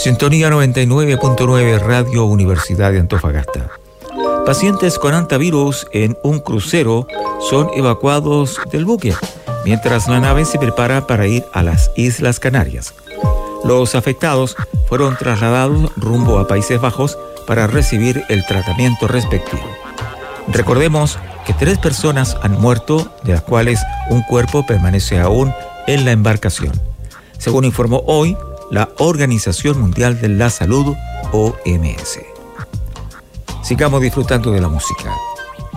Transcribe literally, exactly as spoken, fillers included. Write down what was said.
Sintonía noventa y nueve punto nueve Radio Universidad de Antofagasta. Pacientes con hantavirus en un crucero son evacuados del buque, mientras la nave se prepara para ir a las Islas Canarias. Los afectados fueron trasladados rumbo a Países Bajos para recibir el tratamiento respectivo. Recordemos que tres personas han muerto, de las cuales un cuerpo permanece aún en la embarcación, según informó hoy la Organización Mundial de la Salud, O M S. Sigamos disfrutando de la música.